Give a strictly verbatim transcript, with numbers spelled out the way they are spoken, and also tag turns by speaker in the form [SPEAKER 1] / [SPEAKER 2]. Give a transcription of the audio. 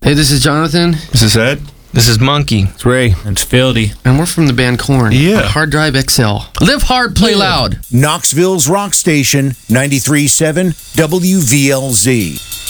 [SPEAKER 1] Hey, this is Jonathan.
[SPEAKER 2] This is Ed.
[SPEAKER 3] This is Monkey.
[SPEAKER 4] It's Ray.
[SPEAKER 5] It's Fieldy.
[SPEAKER 1] And we're from the band Korn.
[SPEAKER 2] Yeah.
[SPEAKER 1] Hard Drive X L. Live hard, play loud.
[SPEAKER 6] Knoxville's rock station, ninety-three point seven W V L Z.